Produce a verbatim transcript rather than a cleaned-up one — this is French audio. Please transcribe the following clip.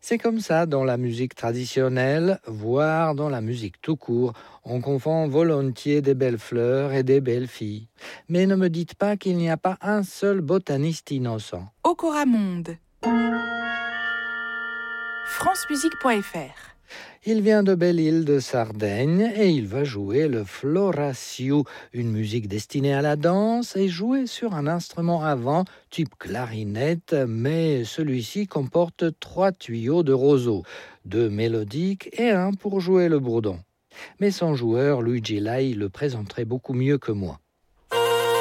C'est comme ça dans la musique traditionnelle, voire dans la musique tout court. On confond volontiers des belles fleurs et des belles filles. Mais ne me dites pas qu'il n'y a pas un seul botaniste innocent. Okoramonde. francemusique point f r. Il vient de Belle-Île de Sardaigne et il va jouer le floraciu, une musique destinée à la danse et jouée sur un instrument à vent type clarinette, mais celui-ci comporte trois tuyaux de roseau, deux mélodiques et un pour jouer le bourdon. Mais son joueur, Luigi Lai, le présenterait beaucoup mieux que moi.